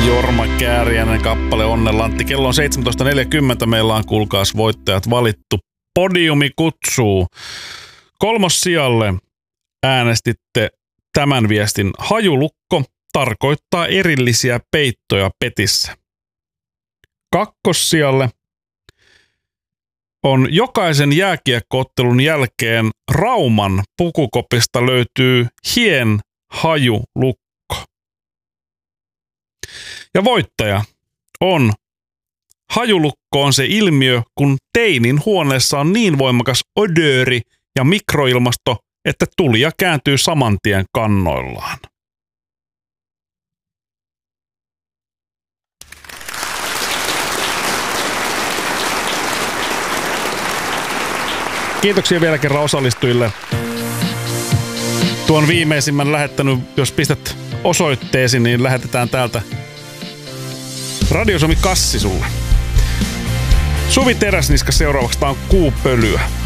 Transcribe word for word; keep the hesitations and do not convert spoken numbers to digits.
Jorma Kääriäinen kappale Onnenlantti. Kello on seitsemäntoista neljäkymmentä. Meillä on kuulkaas voittajat valittu. Podiumi kutsuu. Kolmossijalle äänestitte tämän viestin. Hajulukko tarkoittaa erillisiä peittoja petissä. Kakkossijalle on jokaisen jääkiekko-ottelun jälkeen Rauman pukukopista löytyy hien hajulukko. Ja voittaja on hajulukko on se ilmiö, kun teinin huoneessa on niin voimakas odööri ja mikroilmasto, että tulija kääntyy saman tien kannoillaan. Kiitoksia vielä kerran osallistujille. Tuon viimeisimmän lähettänyt, jos pistät osoitteesi, niin lähetetään täältä Radio Suomi kassi sulle. Suvi Teräsniska seuraavaksi, tää on Kuupölyä.